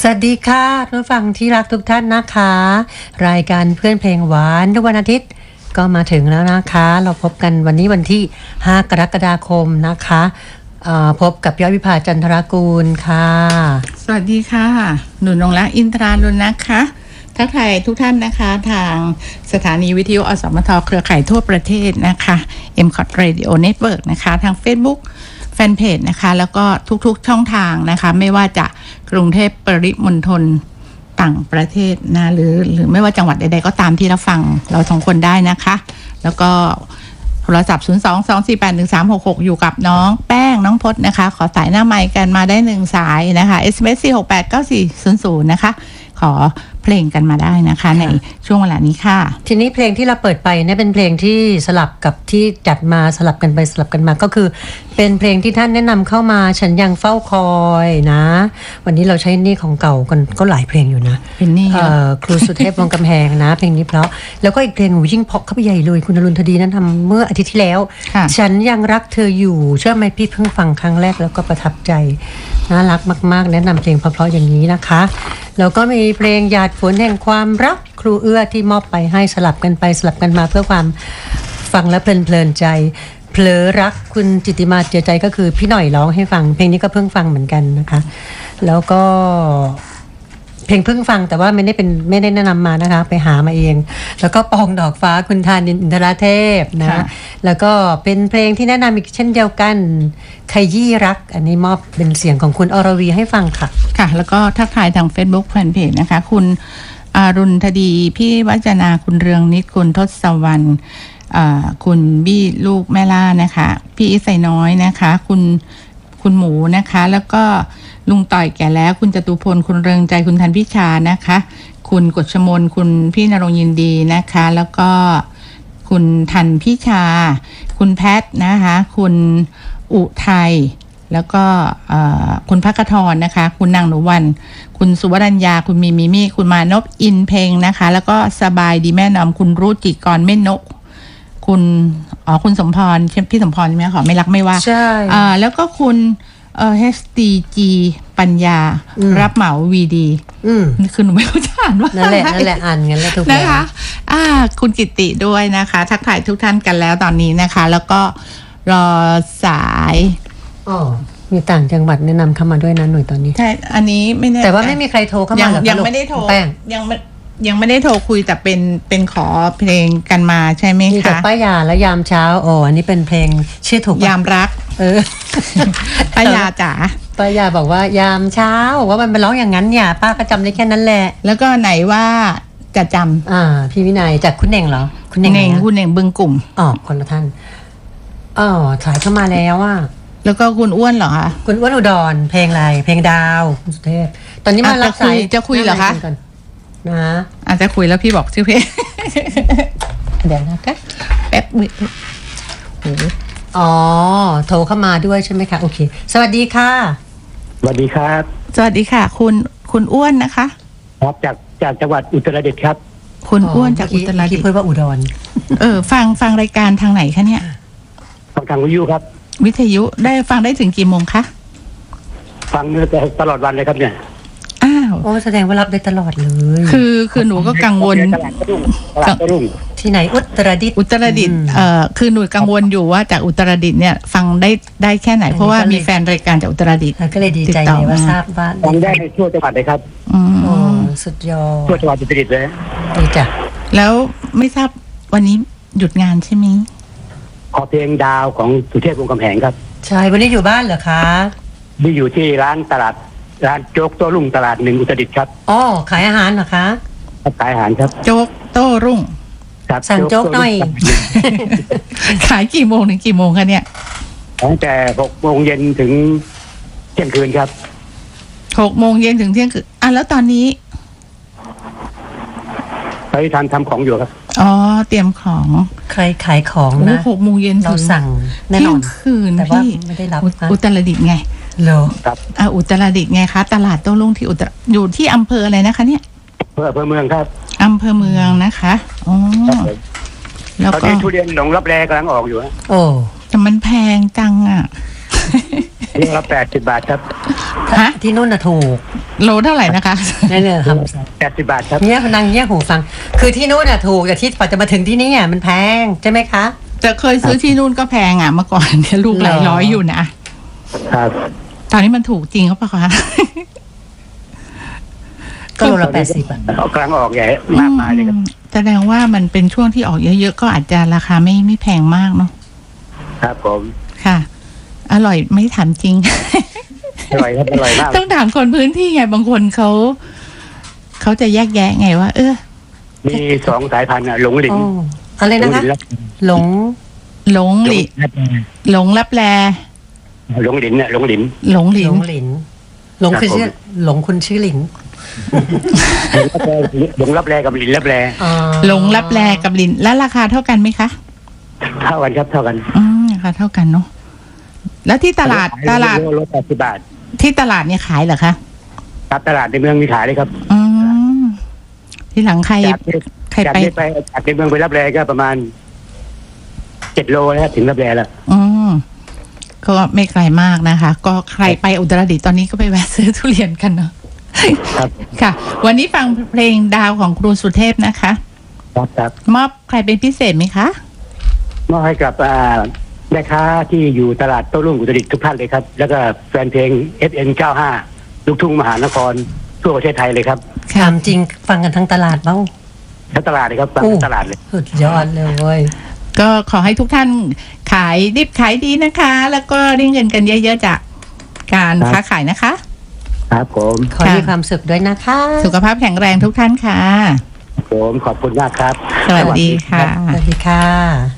สวัสดีค่ะท่านผู้ฟังที่รักทุกท่านนะคะรายการเพื่อนเพลงหวานทุกวันอาทิตย์ก็มาถึงแล้วนะคะเราพบกันวันนี้วันที่5กรกฎาคมนะคะพบกับย้อยวิภาจันทรกูลค่ะสวัสดีค่ะหนุนงรักอินทราลุนนะคะทักทายทุกท่านนะคะทางสถานีวิทยุอสมทเครือข่ายทั่วประเทศนะคะ MCOT Radio Network นะคะทาง Facebook แฟนเพจนะคะแล้วก็ทุกๆช่องทางนะคะไม่ว่าจะกรุงเทพปริมณฑลต่างประเทศนะหรือไม่ว่าจังหวัดใดๆก็ตามที่รับฟังเราสองคนได้นะคะแล้วก็โทรศัพท์ 022481366 อยู่กับน้องแป้งน้องพจน์นะคะขอสายหน้าไมค์กันมาได้1สายนะคะ SMS 4689400นะคะขอเพลงกันมาได้นะคะในช่วงเวลานี้ค่ะทีนี้เพลงที่เราเปิดไปเนี่ยเป็นเพลงที่สลับกับที่จัดมาสลับกันไปสลับกันมาก็คือเป็นเพลงที่ท่านแนะนำเข้ามาฉันยังเฝ้าคอยนะวันนี้เราใช้นี่ของเก่ากันก็หลายเพลงอยู่นะเป็นนี่ครูสุเทพวงศ์กำแพงนะเพลงนี้เพราะแล้วก็อีกเพลงหนูยิ่งเพาะเข้าไปใหญ่เลยคุณอรุณธดีนั้นทำเมื่ออาทิตย์ที่แล้วฉันยังรักเธออยู่เชื่อไหมพี่เพิ่งฟังครั้งแรกแล้วก็ประทับใจน่ารักมากๆแนะนำเพลงเพราะๆอย่างนี้นะคะแล้วก็มีเพลงหยาดฝนแห่งความรักครูเอื้อที่มอบไปให้สลับกันไปสลับกันมาเพื่อความฟังและเพลินใจเผลอรักคุณจิตติมาเจือใจก็คือพี่หน่อยร้องให้ฟังเพลงนี้ก็เพิ่งฟังเหมือนกันนะคะแล้วก็เพลงเพิ่งฟังแต่ว่าไม่ได้แนะนำมานะคะไปหามาเองแล้วก็ปองดอกฟ้าคุณธานินทร์อินทรเทพนะแล้วก็เป็นเพลงที่แนะนำอีกเช่นเดียวกันขยี้รักอันนี้มอบเป็นเสียงของคุณอรวีให้ฟังค่ะค่ะแล้วก็ทักทายทาง Facebook แฟนเพจนะคะคุณอรุณธดีพี่วัจนาคุณเรืองนิดคุณทศวรรณคุณบี้ลูกแม่ล่านะคะพี่อิสไซน้อยนะคะคุณหมูนะคะแล้วก็ลุงต่อยแก่แล้วคุณจตุพลคุณเริงใจคุณทันพิชานะคะคุณกฤษมนคุณพี่นรงค์ยินดีนะคะแล้วก็คุณทันพิชาคุณแพทนะคะคุณอุทัยแล้วก็คุณภักทรนะคะคุณนางหนูวันคุณสุวรัญญาคุณมีมี่คุณมานพอินเพ็งนะคะแล้วก็สบายดีแม่นอมคุณรู้จิกรเม่นนกคุณสมพรพี่สมพรใช่ไหมขอไม่รักไม่ว่าใช่แล้วก็คุณHDG ปัญญารับเหมา VD คือหนูไม่รู้จะอ่านว่านั่นแหละอ่านงั้นแหละทุกนะคะคุณกิติด้วยนะคะทักทายทุกท่านกันแล้วตอนนี้นะคะแล้วก็รอสายมีต่างจังหวัดแนะนำเข้ามาด้วยนะหน่วยตอนนี้ใช่อันนี้ไม่แน่แต่ว่าไม่มีใครโทรเข้ามายังไม่ได้โทรแป้งยังไม่ได้โทรคุยแต่เป็นขอเพลงกันมาใช่ไหมคะมีแต่ป้ายาและยามเช้าอันนี้เป็นเพลงชื่อถูกยามรักป้ายาจ๋าป้ายาบอกว่ายามเช้าว่ามันร้องอย่างนั้นเนี่ยป้าก็จำได้แค่นั้นแหละแล้วก็ไหนว่าจะจำพี่วินัยจากคุณเน่งเหรอคุณเน่งบึงกลุ่มคนละท่านถ่ายเข้ามาแล้วแล้วก็คุณอ้วนเหรอคะคุณอ้วนอุดรเพลงอะไรเพลงดาวคุณสุเทพตอนนี้มารับสายจะคุยเหรอคะนะอาจจะคุยแล้วพี่บอกชื่อเพลงเดี๋ยวนะแป๊บโทรเข้ามาด้วยใช่ไหมคะโอเคสวัสดีค่ะสวัสดีครับสวัสดีค่ะคุณอ้วนนะคะครับจากจังหวัดอุตรดิตถ์ครับคุณอ้วนจากอุตรดิตถ์พูดว่าอุดรฟังรายการทางไหนคะเนี่ยฟังทางวิทยุครับวิทยุได้ฟังได้ถึงกี่โมงคะฟังตลอดวันเลยครับเนี่ยแสดงว่ารับได้ตลอดเลยคือหนูก็กังวลที่ไหนอุตรดิตถ์คือหนูกังวลอยู่ว่าจากอุตรดิตถ์เนี่ยฟังได้แค่ไหนเพราะว่ามีแฟนรายการจากอุตรดิตถ์ก็เลยดีใจเลยว่าทราบว่าฟังได้ทั่วจังหวัดเลยครับสุดยอดทั่วจังหวัดอุตรดิตถ์เลยดีจ้ะแล้วไม่ทราบวันนี้หยุดงานใช่ไหมขอเพลงดาวของสุเทพวงศ์กำแพงครับใช่วันนี้อยู่บ้านเหรอคะนี่อยู่ที่ร้านโจ๊กโต้รุ่งตลาด1อุตรดิตถ์ครับขายอาหารเหรอคะขายอาหารครับโจ๊กโต้รุ่งสั่งโจ๊กหน่อยขายกี่โมงถึงกี่โมงคะเนี่ยตั้งแต่6 โมงเย็นถึงเที่ยงคืนครับ 6 โมงเย็นถึงเที่ยงคืนแล้วตอนนี้ไปทำของอยู่ครับเตรียมของใครขายของนะ 6 โมงเย็นเราสั่งแน่นอนคืนแต่ว่าไม่ได้รับอุตรดิตถ์ไงเหรอครับอุตรดิตถ์ไงคะตลาดโต้รุ่งที่อยู่ที่อำเภออะไรนะคะเนี่ยอำเภอเมืองครับอำเภอเมืองนะคะแล้วก็ทุเรียนหลงรับแรกำลังออกอยู่แต่มันแพงจังนี่ละ80 บาทครับที่นู่นถูกโลเท่าไหร่นะคะนั่นเลยครับ 80 บาทครับเนี่ยนางเนี่ยหูฟัง คือที่นู้นน่ะถูกแต่ที่พอจะมาถึงที่นี่อ่ะมันแพงใช่ไหมคะแต่เคยซื้อที่นู่นก็แพงอ่ะเมื่อก่อนเนี่ยลูกหลายร้อยอยู่นะครับ ตอนนี้มันถูกจริงเขาปะคะก็โลละ80 บาทกำลังออกใหญ่มากมายเลยครับแสดงว่ามันเป็นช่วงที่ออกเยอะๆก็อาจจะราคาไม่แพงมากเนาะครับผมค่ะ อร่อยไม่ถามจริงอร่อยครับอร่อยมากต้องถามคนพื้นที่ไงบางคนเขาจะแยกแยะไงว่ามี2 สายพันธุ์หลงหลินโอ้อะไรนะคะ หลงหลงหลิหลงลับแลหลงหลินเนี่ยหลงหลินหลงหลิหลนงหลินหลงคือชื่อหลงคุณชื่อหลินหลงรับแรกับหลินรับแรอ๋อหลงลับแลกับลินแล้วราคาเท่ากันไหมคะเท่ากันครับเท่ากันราคาเท่ากันเนาะแล้วที่ตลาดโล80 บาทที่ตลาดเนี่ยขายเหรอคะครับตลาดในเมืองมีขายเลยครับที่หลังใครจากไปนี้ไปจากในเมืองไปรับแรก็ประมาณ7 โลนะครับถึงรับแรแล้วก็ไม่ไกลมากนะคะ ก็ใครไปอุตรดิตถ์ตอนนี้ก็ไปแวะซื้อทุเรียนกันเนาะครับค่ะ วันนี้ฟังเพลงดาวของครูสุเทพนะคะครับมอบใครเป็นพิเศษไหมคะมอบให้กับแม่ค้าที่อยู่ตลาดโต้รุ่งอุตรดิตถ์ทุกท่านเลยครับ แล้วก็แฟนเพลง FN 95ลูกทุ่งมหานครทั่วประเทศไทยเลยครับถามจริงฟังกันทั้งตลาดเปล่าทั้งตลาดเลยครับทั้งตลาดเลยสุดยอดเลยเว้ยก็ขอให้ทุกท่านขายดิบขายดีนะคะ แล้วก็ได้เงินกันเยอะๆจากการค้าขายนะคะครับผมขอให้มีความสุขด้วยนะคะสุขภาพแข็งแรงทุกท่านค่ะผมขอบคุณมากครับสวัสดีค่ะสวัสดีค่ะ